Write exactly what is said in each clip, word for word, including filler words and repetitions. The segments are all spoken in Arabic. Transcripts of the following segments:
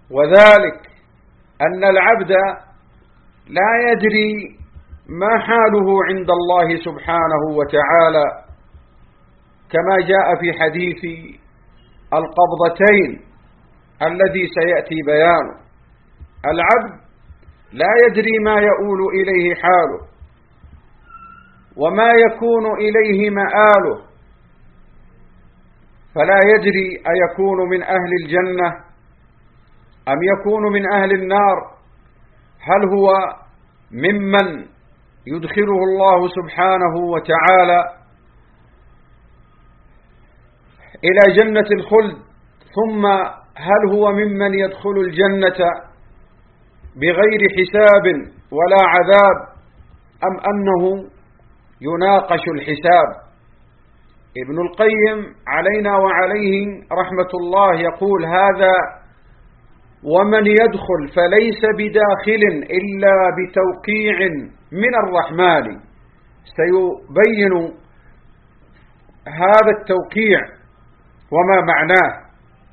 وذلك أن العبد لا يدري ما حاله عند الله سبحانه وتعالى، كما جاء في حديث القبضتين الذي سيأتي بيانه. العبد لا يدري ما يؤول إليه حاله وما يكون إليه مآله، فلا يدري أيكون من أهل الجنة أم يكون من أهل النار، هل هو ممن يدخله الله سبحانه وتعالى إلى جنة الخلد، ثم هل هو ممن يدخل الجنة بغير حساب ولا عذاب، أم أنه يناقش الحساب. ابن القيم علينا وعليه رحمة الله يقول هذا ومن يدخل فليس بداخل إلا بتوقيع من الرحمن. سيبين هذا التوقيع وما معناه،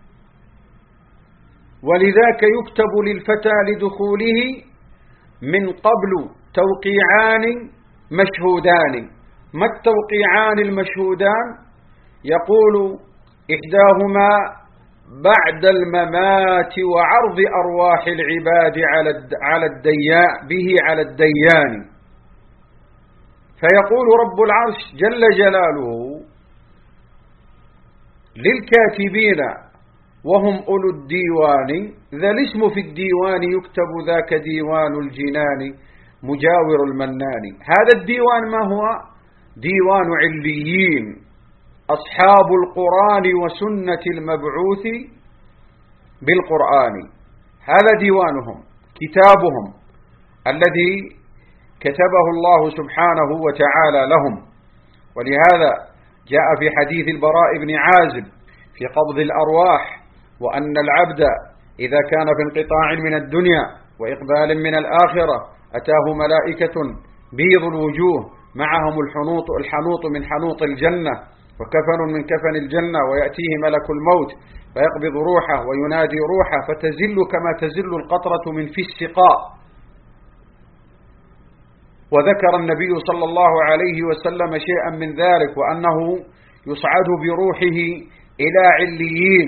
ولذاك يكتب للفتى لدخوله من قبل توقيعان مشهودان. ما التوقيعان المشهودان؟ يقول إحداهما بعد الممات وعرض أرواح العباد على الديان به على الديان، فيقول رب العرش جل جلاله للكاتبين وهم أولو الديوان ذا الاسم في الديوان يكتب ذاك ديوان الجنان مجاور المنان. هذا الديوان ما هو؟ ديوان عليين، أصحاب القرآن وسنة المبعوث بالقرآن، هذا ديوانهم كتابهم الذي كتبه الله سبحانه وتعالى لهم. ولهذا جاء في حديث البراء بن عازب في قبض الأرواح وأن العبد إذا كان في انقطاع من الدنيا وإقبال من الآخرة أتاه ملائكة بيض الوجوه معهم الحنوط الحنوط من حنوط الجنة وكفن من كفن الجنة، ويأتيه ملك الموت فيقبض روحه وينادي روحه فتزل كما تزل القطرة من في السقاء. وذكر النبي صلى الله عليه وسلم شيئا من ذلك، وأنه يصعد بروحه إلى عليين،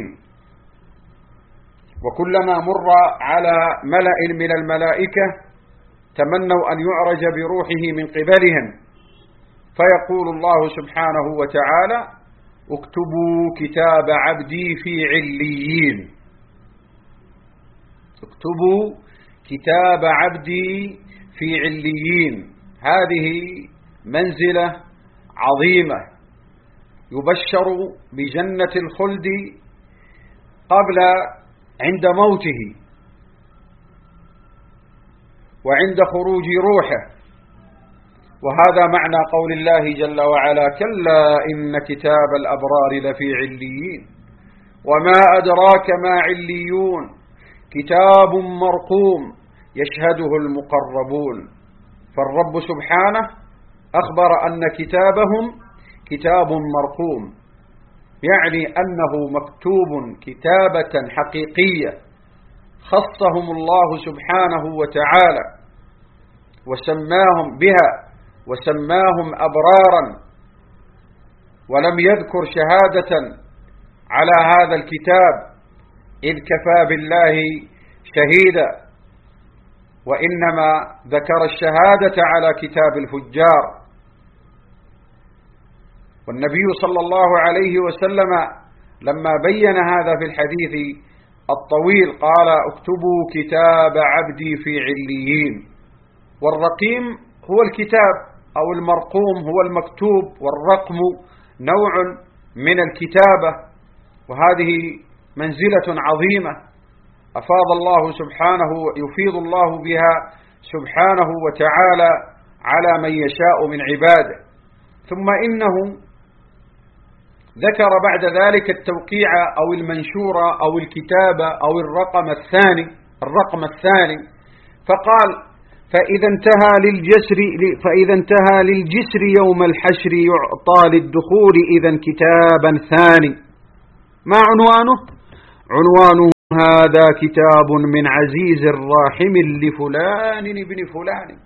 وكلما مر على ملأ من الملائكة تمنوا أن يعرج بروحه من قبلهم، فيقول الله سبحانه وتعالى اكتبوا كتاب عبدي في عليين، اكتبوا كتاب عبدي في عليين. هذه منزلة عظيمة يبشر بجنة الخلد قبل عند موته وعند خروج روحه. وهذا معنى قول الله جل وعلا كلا إن كتاب الأبرار لفي عليين وما أدراك ما عليون كتاب مرقوم يشهده المقربون. فالرب سبحانه أخبر أن كتابهم كتاب مرقوم، يعني أنه مكتوب كتابة حقيقية خصهم الله سبحانه وتعالى وسماهم بها وسماهم أبرارا، ولم يذكر شهادة على هذا الكتاب إذ كفى بالله شهيدا، وإنما ذكر الشهادة على كتاب الفجار. والنبي صلى الله عليه وسلم لما بين هذا في الحديث الطويل قال اكتبوا كتاب عبدي في عليين. والرقيم هو الكتاب أو المرقوم هو المكتوب، والرقم نوع من الكتابة، وهذه منزلة عظيمة أفاض الله سبحانه يفيض الله بها سبحانه وتعالى على من يشاء من عباده. ثم إنه ذكر بعد ذلك التوقيع أو المنشورة أو الكتابة أو الرقم الثاني الرقم الثاني فقال فإذا انتهى للجسر فإذا انتهى للجسر يوم الحشر يعطى للدخول إذا كتابا ثاني. ما عنوانه؟ عنوانه هذا كتاب من عزيز راحم لفلان ابن فلان،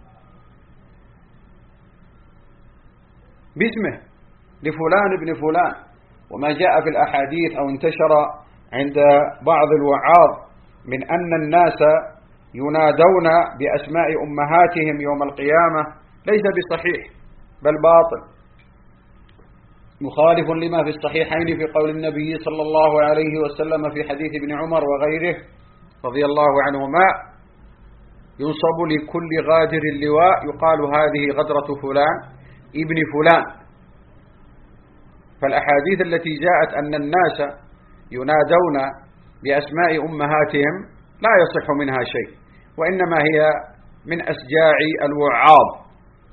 باسمه لفلان ابن فلان. وما جاء في الأحاديث أو انتشر عند بعض الوعاظ من أن الناس ينادون بأسماء أمهاتهم يوم القيامة ليس بصحيح بل باطل، مخالف لما في الصحيحين في قول النبي صلى الله عليه وسلم في حديث ابن عمر وغيره رضي الله عنهما: ينصب لكل غادر اللواء يقال هذه غدرة فلان ابن فلان. فالأحاديث التي جاءت أن الناس ينادون بأسماء أمهاتهم لا يصح منها شيء، وإنما هي من أسجاع الوعاظ.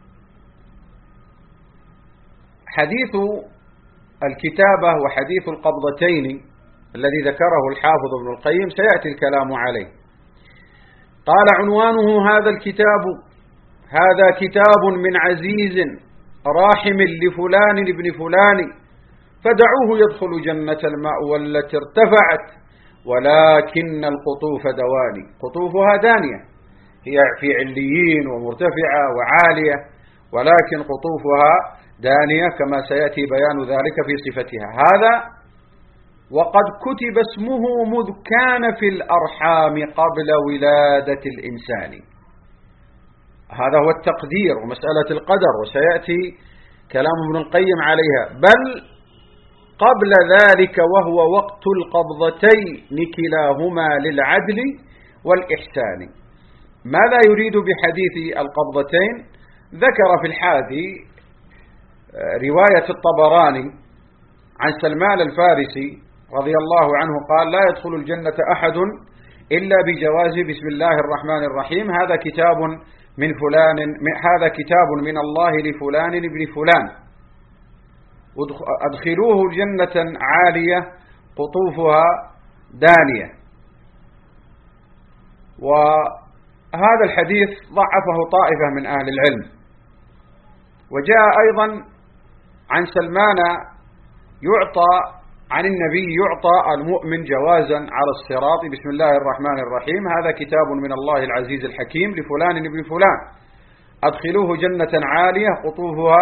حديث الكتابة وحديث القبضتين الذي ذكره الحافظ ابن القيم سيأتي الكلام عليه. قال: عنوانه هذا الكتاب: هذا كتاب من عزيز راحم لفلان ابن فلان، فدعوه يدخل جنة الماء والتي ارتفعت، ولكن القطوف دواني. قطوفها دانية، هي في عليين ومرتفعة وعالية، ولكن قطوفها دانية كما سيأتي بيان ذلك في صفتها. هذا وقد كتب اسمه مذ كان في الأرحام قبل ولادة الإنسان. هذا هو التقدير ومسألة القدر، وسيأتي كلام ابن القيم عليها. بل قبل ذلك وهو وقت القبضتين كلاهما للعدل والإحسان. ماذا يريد بحديث القبضتين؟ ذكر في الحادي رواية الطبراني عن سلمان الفارسي رضي الله عنه قال: لا يدخل الجنة أحد إلا بجواز بسم الله الرحمن الرحيم، هذا كتاب من فلان، هذا كتاب من الله لفلان ابن فلان، أدخلوه جنة عالية قطوفها دانية. وهذا الحديث ضعفه طائفة من أهل العلم. وجاء أيضا عن سلمان يعطى عن النبي يعطى المؤمن جوازا على الصراط بسم الله الرحمن الرحيم، هذا كتاب من الله العزيز الحكيم لفلان ابن فلان، أدخلوه جنة عالية قطوفها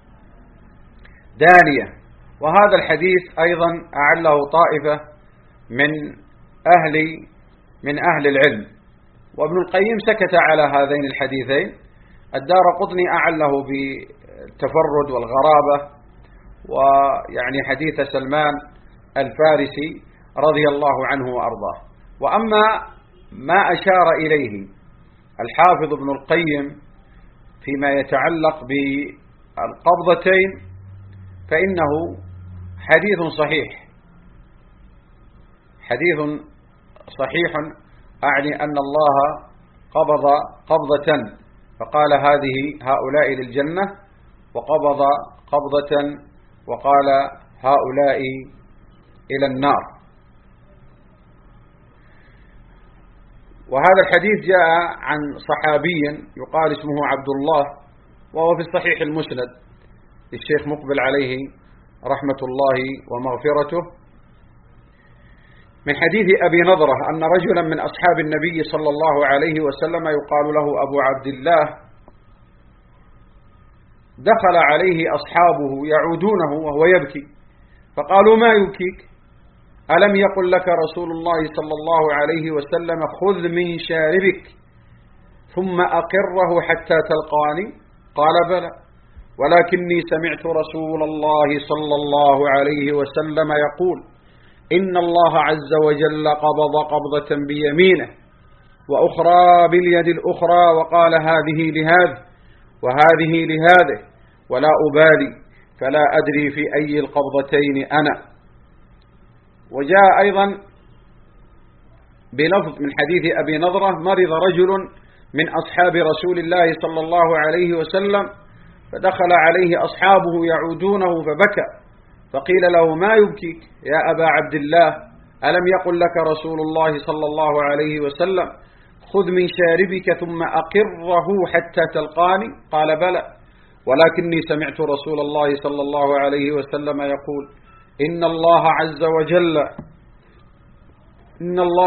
دانية. وهذا الحديث أيضا أعله طائفة من أهل من أهل العلم، وابن القيم سكت على هذين الحديثين. الدارقطني أعله بالتفرد والغرابة، ويعني حديث سلمان الفارسي رضي الله عنه وأرضاه. وأما ما أشار إليه الحافظ ابن القيم فيما يتعلق بالقبضتين فإنه حديث صحيح، حديث صحيح، أعني أن الله قبض قبضة فقال هذه هؤلاء للجنة، وقبض قبضة وقال هؤلاء إلى النار. وهذا الحديث جاء عن صحابي يقال اسمه عبد الله، وهو في الصحيح المسند للشيخ مقبل عليه رحمة الله ومغفرته، من حديث أبي نضرة أن رجلا من أصحاب النبي صلى الله عليه وسلم يقال له أبو عبد الله دخل عليه أصحابه يعودونه وهو يبكي، فقالوا: ما يبكيك؟ ألم يقل لك رسول الله صلى الله عليه وسلم خذ من شاربك ثم أقره حتى تلقاني؟ قال: بلى، ولكني سمعت رسول الله صلى الله عليه وسلم يقول: إن الله عز وجل قبض قبضة بيمينه وأخرى باليد الأخرى، وقال هذه لهذه وهذه لهذه، ولا أبالي، فلا أدري في أي القبضتين أنا. وجاء أيضا بلفظ من حديث أبي نضرة: مرض رجل من أصحاب رسول الله صلى الله عليه وسلم فدخل عليه أصحابه يعودونه فبكى، فقيل له: ما يبكيك يا أبا عبد الله؟ ألم يقل لك رسول الله صلى الله عليه وسلم خذ من شاربك ثم أقره حتى تلقاني؟ قال: بلى، ولكني سمعت رسول الله صلى الله عليه وسلم يقول: إن الله عز وجل إن الله